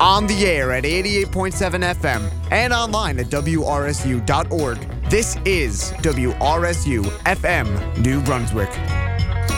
On the air at 88.7 FM and online at WRSU.org. This is WRSU FM New Brunswick.